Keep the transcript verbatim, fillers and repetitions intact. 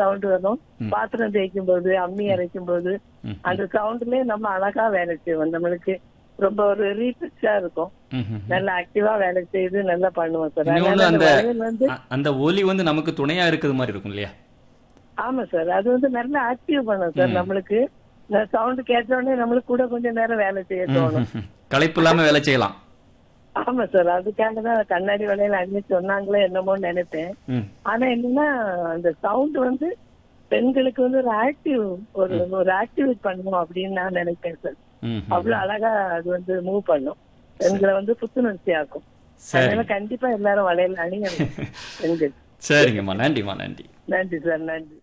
Sound வரும். பாத்திரம் தேய்க்கும் போது, அம்மி அரைக்கும் போது அந்த சவுண்ட்லயே நம்ம அழகா வேலை செய்வோம். நம்மளுக்கு ரொம்ப ஒரு ரீஃப்ரெஷ்ஷா இருக்கும். நல்லா ஆக்டிவா வேலை செய்து நல்லா பண்ணுவோம் சார். இன்னொன்னு அதனால அந்த அந்த வளையல் வந்து அ- அந்த ஒலி வந்து நமக்கு துணையா இருக்கிறது மாதிரி இருக்கும் இல்லையா? ஆமா சார், அது வந்து நல்லா ஆக்டிவ் பண்ணும் சார். நம்மளுக்கு சவுண்ட் கேட்ட உடனே நம்மளுக்கு கூட கொஞ்சம் நேரம் வேலை செய்ய தோணும். களைப்பு இல்லாம வேலை செய்யலாம். ஆமா சார், அதுக்காக தான் கண்ணாடி வளையல் அண்ணி சொன்னாங்களே என்னமோன்னு நினைப்பேன். ம். ஆனா என்னன்னா அந்த சவுண்ட் வந்து பெண்களுக்கு வந்து ஒரு ஆக்டிவ் ஒரு ஒரு ஆக்டிவேட் பண்ணும் அப்படின்னு நான் நினைப்பேன் சார். ம், ம். அவ்வளவு அழகா அது வந்து மூவ் பண்ணும், பெண்களை வந்து புத்துணர்ச்சி ஆக்கும். சரி. அதனால கண்டிப்பா எல்லாரும் வளையல் அணியணும் பெண்கள். சரிங்கம்மா, நன்றிம்மா, நன்றி. நன்றி சார், நன்றி.